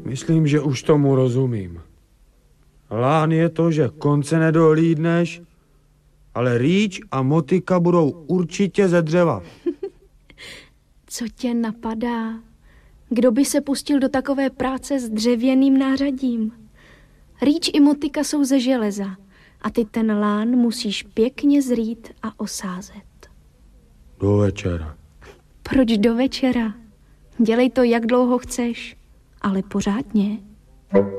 Myslím, že už tomu rozumím. Lán je to, že konce nedohlídneš, ale rýč a motika budou určitě ze dřeva. Co tě napadá? Kdo by se pustil do takové práce s dřevěným nářadím? Rýč i motika jsou ze železa a ty ten lán musíš pěkně zrýt a osázet. Do večera. Proč do večera? Dělej to, jak dlouho chceš, ale pořádně.